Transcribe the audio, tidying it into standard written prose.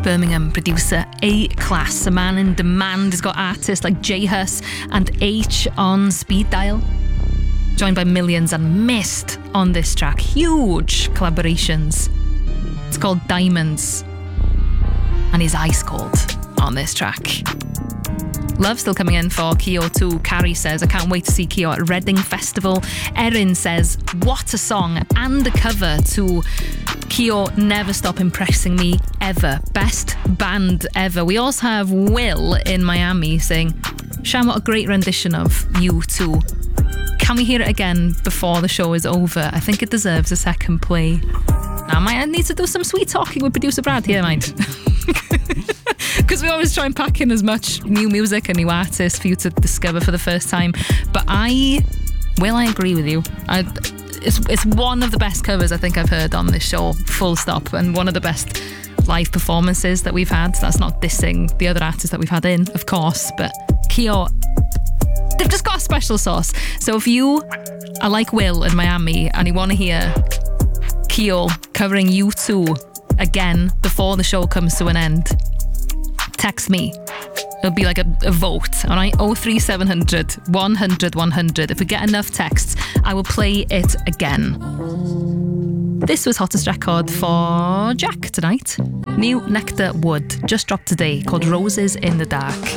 Birmingham producer A-Class, a man in demand. He's got artists like J Hus and H on speed dial. Joined by Millions and Mist on this track. Huge collaborations. It's called Diamonds. And he's ice cold on this track. Love still coming in for Kyo too. Carrie says, I can't wait to see Kyo at Reading Festival. Erin says, what a song and a cover to Kyo, Never Stop Impressing Me Ever. Best band ever. We also have Will in Miami saying, Sham, what a great rendition of You Too. Can we hear it again before the show is over? I think it deserves a second play. Now, I might need to do some sweet talking with producer Brad here, mind. Because we always try and pack in as much new music and new artists for you to discover for the first time. But I agree with you. It's one of the best covers I think I've heard on this show, full stop, and one of the best live performances that we've had. That's not dissing the other artists that we've had in, of course, but Kyo, they've just got a special sauce. So if you are like Will in Miami and you want to hear Kyo covering You Too again before the show comes to an end, text me. It'll be like a vote, all right? 03700 100 100. If we get enough texts, I will play it again. This was Hottest Record for Jack tonight. New Nectar Wood, just dropped today, called Roses in the Dark.